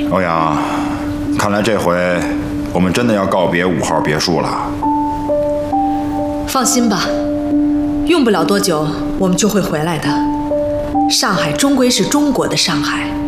欧阳，看来这回我们真的要告别5号别墅了。 放心吧，用不了多久我们就会回来的。上海终归是中国的上海。